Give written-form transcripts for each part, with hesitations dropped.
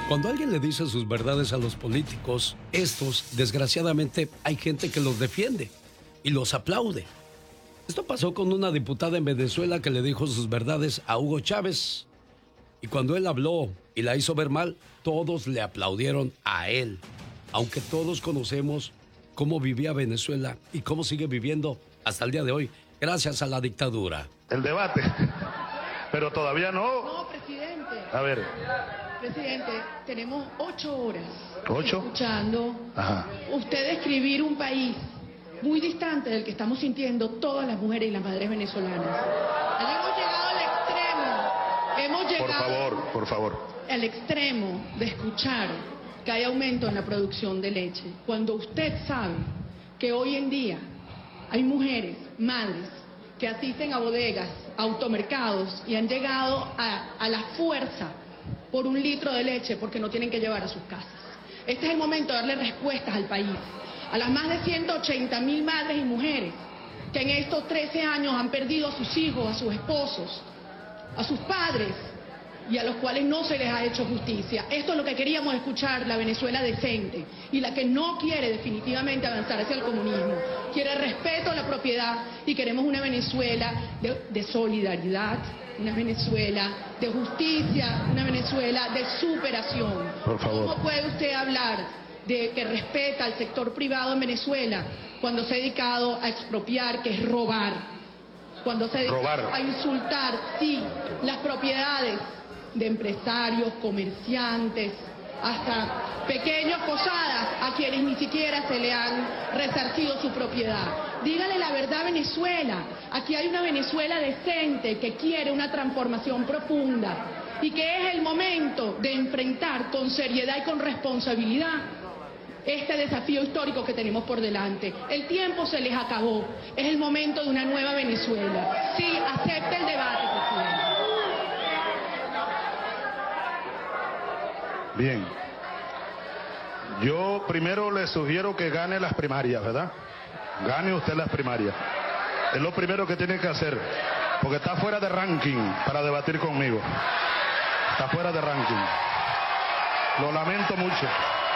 Cuando alguien le dice sus verdades a los políticos, estos, desgraciadamente, hay gente que los defiende y los aplaude. Esto pasó con una diputada en Venezuela que le dijo sus verdades a Hugo Chávez. Y cuando él habló y la hizo ver mal, todos le aplaudieron a él. Aunque todos conocemos cómo vivía Venezuela y cómo sigue viviendo hasta el día de hoy, gracias a la dictadura. El debate, pero todavía no. No, presidente. A ver. Presidente, tenemos 8 horas. ¿8? Escuchando. Ajá. Usted describir un país muy distante del que estamos sintiendo todas las mujeres y las madres venezolanas. Hemos llegado al extremo. Hemos llegado Por favor. al extremo de escuchar que hay aumento en la producción de leche. Cuando usted sabe que hoy en día hay mujeres, madres, que asisten a bodegas, a automercados y han llegado a la fuerza por 1 litro de leche porque no tienen que llevar a sus casas. Este es el momento de darle respuestas al país, a las más de 180.000 madres y mujeres que en estos 13 años han perdido a sus hijos, a sus esposos, a sus padres y a los cuales no se les ha hecho justicia. Esto es lo que queríamos escuchar, la Venezuela decente y la que no quiere definitivamente avanzar hacia el comunismo. Quiere respeto a la propiedad y queremos una Venezuela de solidaridad, una Venezuela de justicia, una Venezuela de superación. Por favor. ¿Cómo puede usted hablar de que respeta al sector privado en Venezuela cuando se ha dedicado a expropiar, que es robar? Cuando se ha dedicado a insultar, sí, las propiedades de empresarios, comerciantes, hasta pequeños posadas a quienes ni siquiera se le han resarcido su propiedad. Dígale la verdad a Venezuela. Aquí hay una Venezuela decente que quiere una transformación profunda y que es el momento de enfrentar con seriedad y con responsabilidad este desafío histórico que tenemos por delante. El tiempo se les acabó. Es el momento de una nueva Venezuela. Sí, acepte el debate, presidente. Bien. Yo primero le sugiero que gane las primarias, ¿verdad? Gane usted las primarias. Es lo primero que tiene que hacer, porque está fuera de ranking para debatir conmigo. Está fuera de ranking. Lo lamento mucho.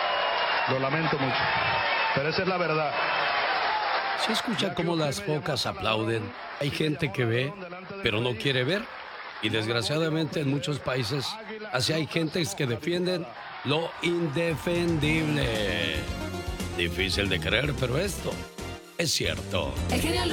Pero esa es la verdad. Se escucha cómo las pocas aplauden. Hay gente que ve, pero no quiere ver. Y desgraciadamente en muchos países así hay gentes que defienden lo indefendible. Difícil de creer, pero esto es cierto.